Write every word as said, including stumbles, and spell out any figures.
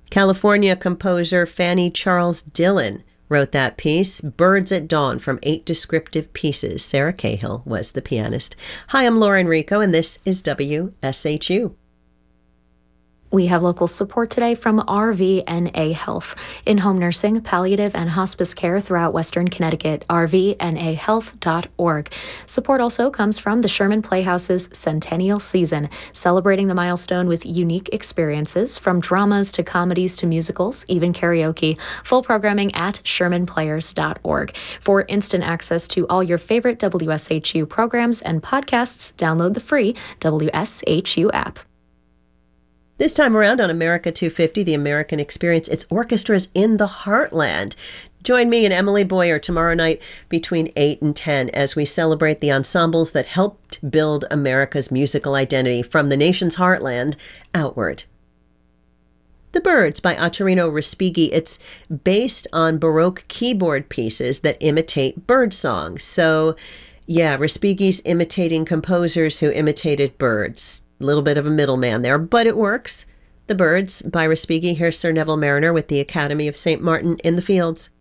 California composer Fanny Charles Dillon wrote that piece, Birds at Dawn, from eight descriptive pieces. Sarah Cahill was the pianist. Hi, I'm Lauren Rico, and this is W S H U. We have local support today from R V N A Health. In-home nursing, palliative, and hospice care throughout Western Connecticut, r v n a health dot org. Support also comes from the Sherman Playhouse's Centennial Season, celebrating the milestone with unique experiences, from dramas to comedies to musicals, even karaoke. Full programming at sherman players dot org. For instant access to all your favorite W S H U programs and podcasts, download the free W S H U app. This time around on America two fifty, The American Experience, it's Orchestras in the Heartland. Join me and Emily Boyer tomorrow night between eight and ten as we celebrate the ensembles that helped build America's musical identity from the nation's heartland outward. The Birds by Ottorino Respighi. It's based on Baroque keyboard pieces that imitate bird songs. So, yeah, Respighi's imitating composers who imitated birds. A little bit of a middleman there, but it works. The Birds by Respighi. Here's Sir Neville Marriner with the Academy of Saint Martin in the Fields.